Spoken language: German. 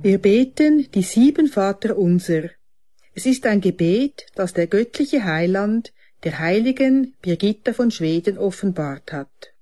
Wir beten die 7 Vaterunser. Es ist ein Gebet, das der göttliche Heiland der heiligen Birgitta von Schweden offenbart hat.